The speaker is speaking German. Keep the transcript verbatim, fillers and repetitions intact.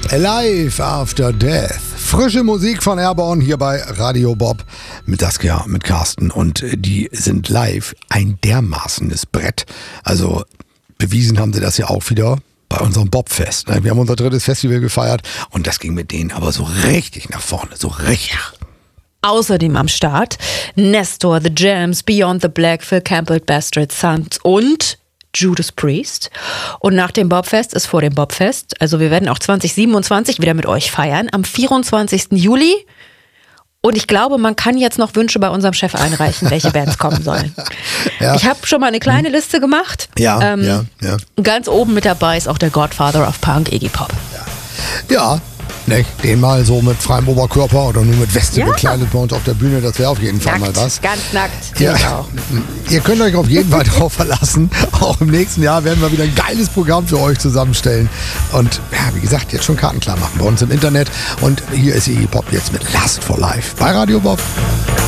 Alive After Death. Frische Musik von Airborne hier bei Radio Bob mit Saskia, mit Carsten. Und die sind live ein dermaßenes Brett. Also bewiesen haben sie das ja auch wieder bei unserem Bobfest. Wir haben unser drittes Festival gefeiert und das ging mit denen aber so richtig nach vorne, so richtig. Außerdem am Start Nestor, The Jams, Beyond the Black, Phil Campbell, Bastard Sons und Judas Priest. Und nach dem Bobfest ist vor dem Bobfest. Also wir werden auch zwanzig siebenundzwanzig wieder mit euch feiern, am vierundzwanzigsten Juli. Und ich glaube, man kann jetzt noch Wünsche bei unserem Chef einreichen, welche Bands kommen sollen. Ja. Ich habe schon mal eine kleine Liste gemacht. Ja, ähm, ja, ja. Ganz oben mit dabei ist auch der Godfather of Punk, Iggy Pop. Ja, ja. Ne, den mal so mit freiem Oberkörper oder nur mit Weste ja. bekleidet bei uns auf der Bühne, das wäre auf jeden Fall nackt, mal was. Ganz nackt. Ja. Auch. Ihr könnt euch auf jeden Fall drauf verlassen. Auch im nächsten Jahr werden wir wieder ein geiles Programm für euch zusammenstellen. Und ja, wie gesagt, jetzt schon Karten klar machen bei uns im Internet. Und hier ist Iggy Pop jetzt mit Last for Life bei Radio Bob.